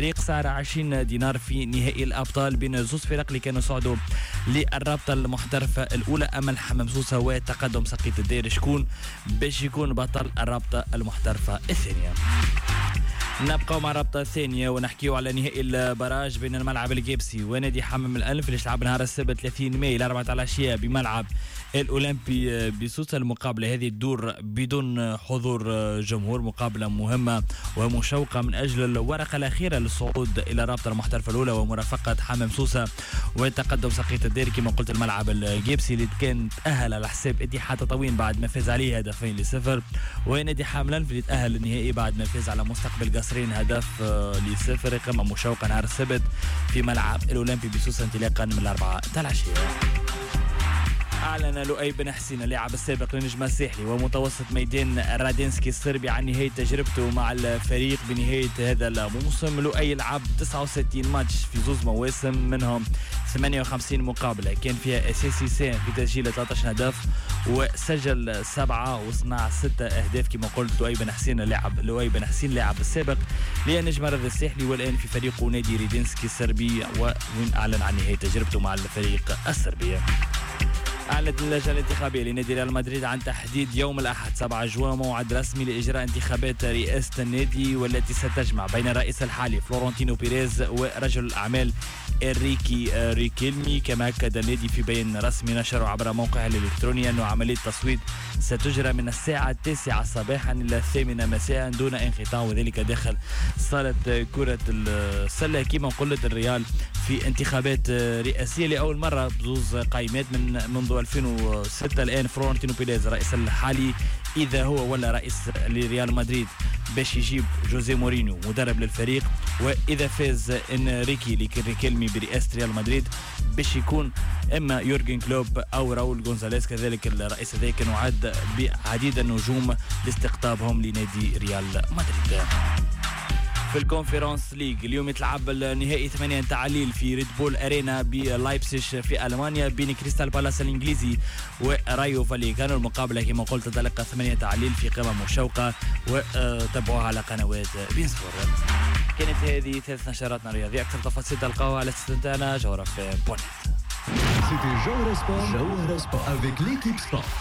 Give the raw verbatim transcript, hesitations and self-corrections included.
فريق سعر عشرين دينار في نهائي الأبطال بين زوز فرق اللي كانوا صعدوا للرابطة المحترفة الأولى أمل حمام سوسة وتقدم سقيط الدير. شكون باش يكون بطل الرابطة المحترفة الثانية؟ نبقى مع الرابطة الثانية ونحكيو على نهائي البراج بين الملعب الجيبسي ونادي حمام الألف اللي تلعب نهار السبت ثلاثين ماي الأربعة العشية بملعب الأولمبي بسوسة. المقابلة هذه تدور بدون حضور جمهور، مقابلة مهمة ومشوقة من أجل الورقة الأخيرة للصعود إلى الرابطة المحترفة الأولى ومرافقة حمام سوسة وتقدم سقيط الدير كما قلت الملعب الجيبسي اللي كان تأهل على حساب اتحاد تطاوين بعد ما فاز عليه هدفين لصفر، ونادي حمام الألف اللي تأهل للنهائي بعد ما فاز على مستقبل قصرين هدف لصفر. قمة مشوقة نهار السبت في ملعب الأولمبي بسوسة انطلاقا من الأربعة العشية. أعلن لؤي بن حسين اللاعب السابق للنجم الساحلي ومتوسط ميدان رادينسكي الصربي عن نهاية تجربته مع الفريق بنهاية هذا الموسم. لؤي لعب تسعة وستين ماتش في زوز مواسم منهم ثمانية وخمسين مقابلة كان فيها أساسي ساهم في تسجيل ثلاثة عشر هدف وسجل سبعة وصنع ستة أهداف كما قلت. لؤي بن حسين اللاعب لؤي بن حسين اللاعب السابق للنجم الرياضي الساحلي والآن في فريق نادي رادينسكي الصربي ومن أعلن عن نهاية تجربته مع الفريق الصربي. أعلنت اللجنة الانتخابية لنادي ريال مدريد عن تحديد يوم الأحد سبعة جوان موعد رسمي لإجراء انتخابات رئاسة النادي والتي ستجمع بين الرئيس الحالي فلورنتينو بيريز ورجل الأعمال إنريكي ريكيلمي. كما أكد النادي في بيان رسمي نشره عبر موقعه الإلكتروني أن عملية التصويت ستجرى من الساعة التاسعة صباحا إلى الثامنة مساء دون انقطاع وذلك داخل صالة كرة السلة. كما قلت الريال في انتخابات رئاسية لأول مرة بزوز قائمات من منذ ألفين وستة. الآن فلورنتينو بيريز الرئيس الحالي إذا هو ولا رئيس لريال مدريد باش يجيب جوزيه مورينيو مدرب للفريق، وإذا فاز إنريكي ريكيلمي برئاسة ريال مدريد باش يكون إما يورجن كلوب أو راول غونزاليز. كذلك الرئيس ذاك نعد بعديد النجوم لاستقطابهم لنادي ريال مدريد. في الكونفرنس ليج اليوم يتلعب النهائي ثمانية تعليل في ريد بول أرينا بلايبسيش في ألمانيا بين كريستال بالاس الإنجليزي ورايو فاليكانو. المقابلة كما قلت تتلقى ثمانية تعليل في قمة مشوقة وتابعوها على قنوات بين سبورت. كانت هذه ثلاث نشراتنا الرياضية، أكثر تفاصيل تلقاوها على ستة جوهرة في بونت. C'était Jawhara Sport, Jawhara Sport avec l'équipe sport.